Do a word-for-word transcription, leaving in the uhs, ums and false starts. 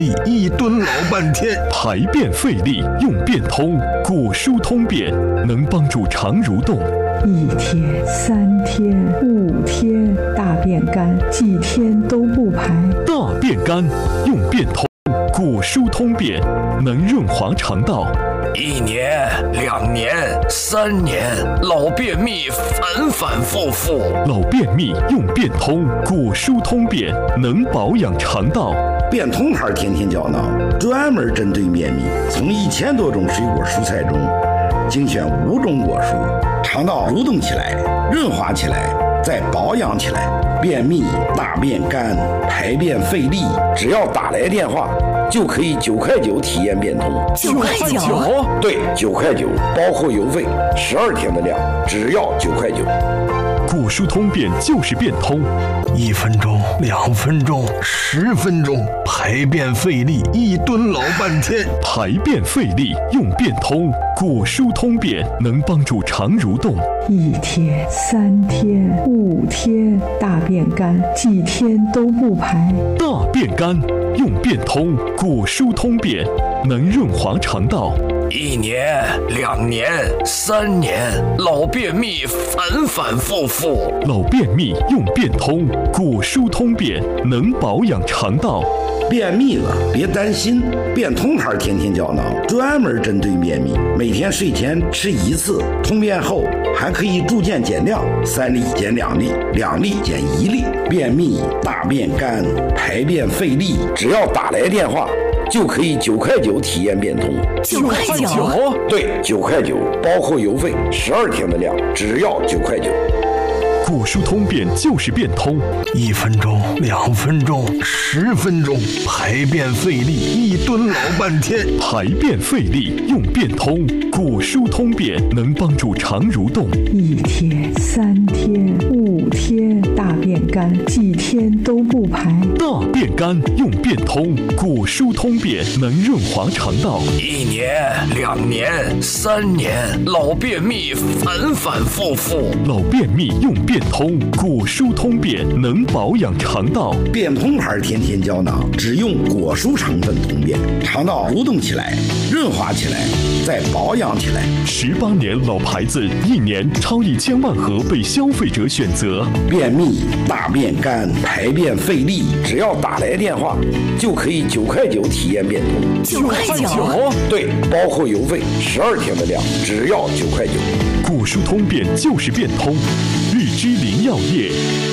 一蹲老半天， 排便费力用便通，果蔬通便能帮助肠蠕动。 一天、三天、五天，大便干，几天都不排。 大便干用便通，果蔬通便能润滑肠道。 一年、两年、三年，老便秘反反复复。 老便秘用便通，果蔬通便能保养肠道。 便通牌天天胶囊专门针对便秘，从一千多种水果蔬菜中精选五种果蔬，肠道蠕动起来，润滑起来，再保养起来。便秘、大便干、排便费力，只要打来电话就可以九块九体验便通。 九块九？ 对，九块九，包括邮费，十二天的量，只要九块九。 果蔬通便就是便通， 一分钟、两分钟、十分钟，排便费力，一蹲老半天。 排便费力用便通，果蔬通便能帮助肠蠕动。 一天、三天、五天，大便干，几天都不排。 大便干用便通，果蔬通便能润滑肠道。 一年、两年、三年，老便秘反反复复。 老便秘用便通，果蔬通便能保养肠道。 便秘了别担心，便通牌天天胶囊专门针对便秘，每天睡前吃一次，通便后还可以逐渐减量，三粒减两粒，两粒减一粒。便秘、大便干、排便费力，只要打来电话就可以九块九体验便通。 九块九？ 对，九块九，包括邮费，十二天的量，只要九块九。 果蔬通便就是便通， 一分钟、两分钟、十分钟，排便费力，一蹲老半天。 排便费力用便通，果蔬通便能帮助肠蠕动。 一天、三天、五天，大便干，几天都不排。 大便干用便通，果蔬通便能润滑肠道。 一年、两年、三年，老便秘反反复复。 老便秘用便通，果蔬通便能保养肠道。 便通牌天天胶囊只用果蔬成分通便，肠道蠕动起来，润滑起来，再保养起来。 十八年老牌子，一年超一千万盒被消费者选择。 便秘、大便干、排便费力，只要打来电话就可以九块九体验便通。 九块九？ 对，包括邮费，十二天的量，只要九块九。 果蔬通便就是便通，日之林药业。